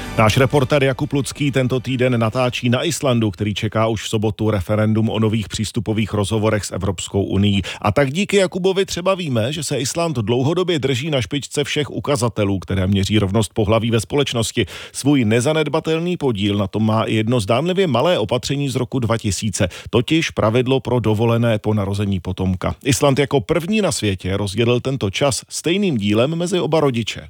Náš reportér Jakub Lucký tento týden natáčí na Islandu, který čeká už v sobotu referendum o nových přístupových rozhovorech s Evropskou unií. A tak díky Jakubovi třeba víme, že se Island dlouhodobě drží na špičce všech ukazatelů, které měří rovnost pohlaví ve společnosti. Svůj nezanedbatelný podíl na tom má i jedno zdánlivě malé opatření z roku 2000, totiž pravidlo pro dovolené po narození potomka. Island jako první na světě rozdělil tento čas stejným dílem mezi oba rodiče.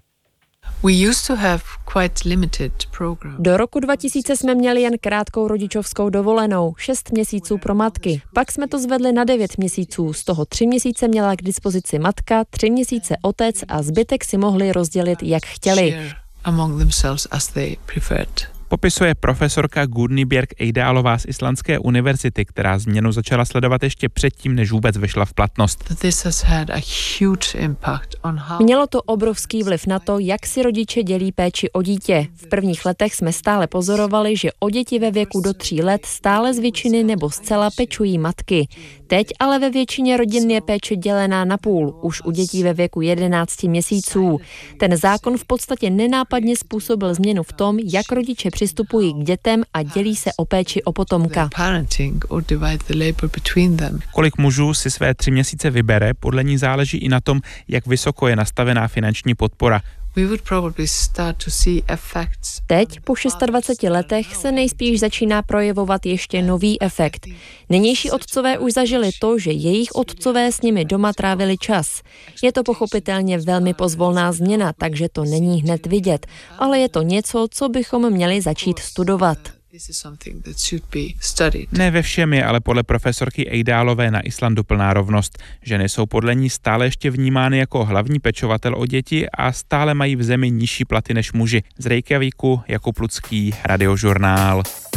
Do roku 2000 jsme měli jen krátkou rodičovskou dovolenou, 6 měsíců pro matky. Pak jsme to zvedli na 9 měsíců, z toho 3 měsíce měla k dispozici matka, 3 měsíce otec a zbytek si mohli rozdělit, jak chtěli. Popisuje profesorka Gudný Björk Eidalová z Islandské univerzity, která změnu začala sledovat ještě předtím, než vůbec vešla v platnost. Mělo to obrovský vliv na to, jak si rodiče dělí péči o dítě. V prvních letech jsme stále pozorovali, že o děti ve věku do 3 let stále z většiny nebo zcela pečují matky. Teď ale ve většině rodin je péče dělená na půl, už u dětí ve věku 11 měsíců. Ten zákon v podstatě nenápadně způsobil změnu v tom, jak rodiče přistupují k dětem a dělí se o péči o potomka. Kolik mužů si své 3 měsíce vybere, podle ní záleží i na tom, jak vysoko je nastavená finanční podpora. Teď, po 26 letech, se nejspíš začíná projevovat ještě nový efekt. Nynější otcové už zažili to, že jejich otcové s nimi doma trávili čas. Je to pochopitelně velmi pozvolná změna, takže to není hned vidět, ale je to něco, co bychom měli začít studovat. Ne ve všem je ale podle profesorky Eidalové na Islandu plná rovnost. Ženy jsou podle ní stále ještě vnímány jako hlavní pečovatel o děti a stále mají v zemi nižší platy než muži. Z Reykjavíku Jakub Lucký, Radiožurnál.